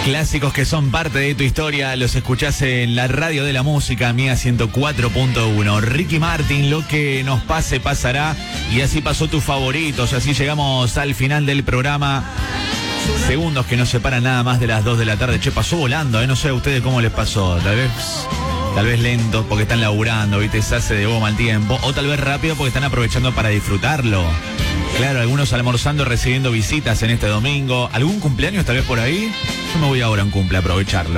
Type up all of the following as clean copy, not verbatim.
Clásicos que son parte de tu historia, los escuchás en la radio de la música, Mía 104.1. Ricky Martin, lo que nos pase pasará, y así pasó tus favoritos. Así llegamos al final del programa. Segundos que nos separan nada más de las 2 de la tarde. Che, pasó volando, no sé a ustedes cómo les pasó. Tal vez lento porque están laburando, ¿viste? Se hace de goma el tiempo. O tal vez rápido porque están aprovechando para disfrutarlo. Claro, algunos almorzando, recibiendo visitas en este domingo. ¿Algún cumpleaños tal vez por ahí? Yo me voy ahora a un cumple a aprovecharlo.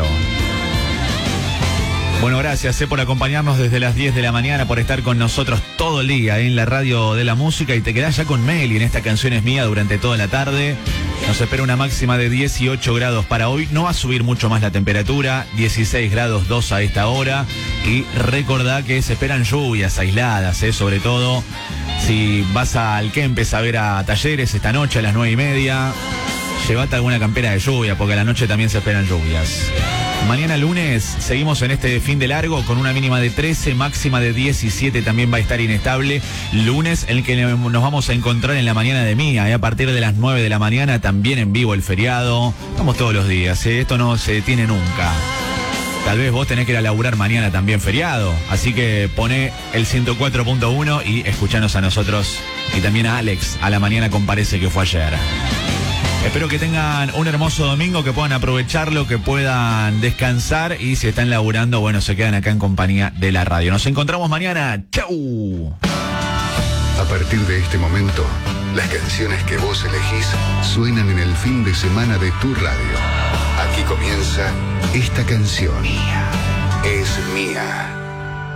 Bueno, gracias por acompañarnos desde las 10 de la mañana, por estar con nosotros todo el día en la radio de la música, y te quedás ya con Meli en esta Canción es Mía durante toda la tarde. Nos espera una máxima de 18 grados para hoy. No va a subir mucho más la temperatura, 16 grados 2 a esta hora. Y recordá que se esperan lluvias aisladas, sobre todo si vas al Kempes a ver a Talleres esta noche a las 9:30. Llévate alguna campera de lluvia porque a la noche también se esperan lluvias. Mañana lunes seguimos en este fin de largo con una mínima de 13, máxima de 17, también va a estar inestable. Lunes en el que nos vamos a encontrar en la mañana de Mía, a partir de las 9 de la mañana, también en vivo el feriado. Estamos todos los días, esto no se detiene nunca. Tal vez vos tenés que ir a laburar mañana también feriado, así que poné el 104.1 y escuchanos a nosotros y también a Alex a la mañana con Parece que fue ayer. Espero que tengan un hermoso domingo, que puedan aprovecharlo, que puedan descansar, y si están laburando, bueno, se quedan acá en compañía de la radio. Nos encontramos mañana. ¡Chau! A partir de este momento, las canciones que vos elegís suenan en el fin de semana de tu radio. Aquí comienza Esta Canción es Mía.